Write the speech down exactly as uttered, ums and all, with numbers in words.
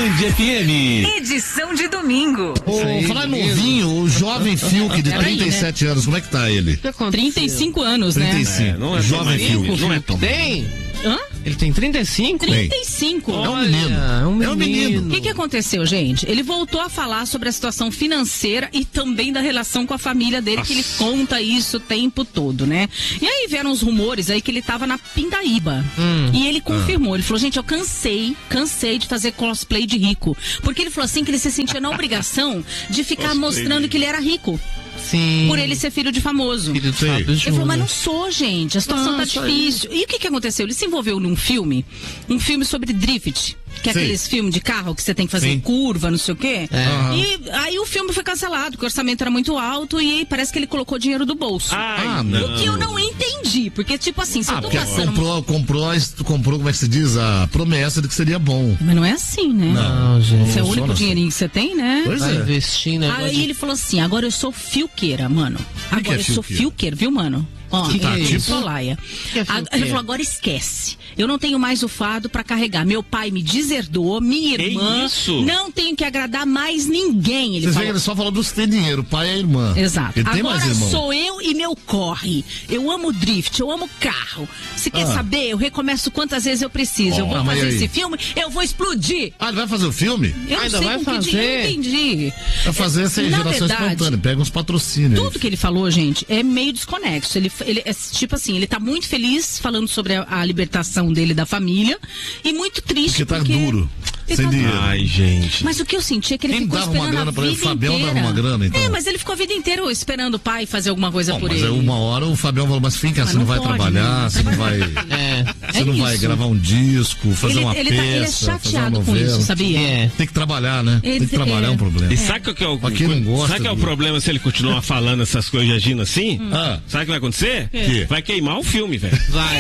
Band F M. Edição de domingo. Ô, falar novinho, o jovem Fiuk de trinta e sete anos, como é que tá ele? trinta e cinco anos, né? trinta e cinco. É, não é jovem tão Fiuk. não é tão Tem? Hã? Ele tem trinta e cinco? trinta e cinco. É um menino. É um menino. É um menino. O que, que aconteceu, gente? Ele voltou a falar sobre a situação financeira e também da relação com a família dele, Nossa. que ele conta isso o tempo todo, né? E aí vieram os rumores aí que ele tava na Pindaíba. Hum. E ele confirmou, ele falou, gente, eu cansei, cansei de fazer cosplay de rico. Porque ele falou assim que ele se sentia na obrigação de ficar Cosplay mostrando de que ele era rico. Sim. Por ele ser filho de famoso. Filho do Sim. Fábio Ele falou, Júnior. mas não sou, gente. A situação Não, tá isso difícil. E o que que aconteceu? Ele se envolveu num filme, um filme sobre drift. Que é Sim. aqueles filmes de carro que você tem que fazer Sim. curva, não sei o quê. É. E aí o filme foi cancelado, porque o orçamento era muito alto e parece que ele colocou dinheiro do bolso. Ai, Ah, não. O que eu não entendi, porque tipo assim, se Ah, eu tô porque passando... comprou, comprou, a- comprou, como é que se diz, a promessa de que seria bom. Mas não é assim, né? Não, gente. Esse é o funciona único assim. dinheirinho que você tem, né? Pois Vai é. investir, né? Aí ele falou assim, agora eu sou filqueira, mano. que Agora é eu sou filqueira? filqueira, viu, mano? Ó, Que que é eu isso? sou Laia. Que é A- filqueira? Ele falou, agora esquece. Eu não tenho mais o fardo pra carregar. Meu pai me deserdou, minha Que irmã. isso? Não tenho que agradar mais ninguém. Ele Vocês veem que falou. ele só falou dos que tem dinheiro, o pai e a irmã. Exato. Ele tem Agora mais irmão. sou eu e meu corre. Eu amo drift, eu amo carro. Se quer Ah. saber, eu recomeço quantas vezes eu preciso. eu Ó, vou mas fazer e aí? esse filme, eu vou explodir. Ah, ele vai fazer o filme? Eu Ainda não sei vai com que dinheiro, fazer? eu entendi. Vai fazer essa Na geração verdade, espontânea, pega uns patrocínios. Tudo que ele falou, gente, é meio desconexo. Ele, ele é tipo assim, ele tá muito feliz falando sobre a, a libertação dele da família e muito triste Porque tá porque duro, ele sem tá dinheiro. duro. Ai, gente. Mas o que eu senti é que ele Quem ficou dava uma esperando grana a pra ele? vida O Fabião inteira. dava uma grana, então? É, mas ele ficou a vida inteira esperando o pai fazer alguma coisa Bom, por mas ele. aí uma hora o Fabião falou, mas fica, Mas você não não vai pode, trabalhar, né? você não vai, É. você É não vai isso. gravar um disco, fazer ele, uma ele, peça, tá, ele é fazer uma chateado com novela. isso, sabia? É. Tem que trabalhar, né? Ele- Tem que trabalhar, é um é. problema. E sabe o que é o, Pra quem não gosta sabe que é o do- problema se ele continuar falando essas coisas e agindo assim? Ah. Sabe o que vai acontecer? quê? Vai queimar o filme, velho. Vai.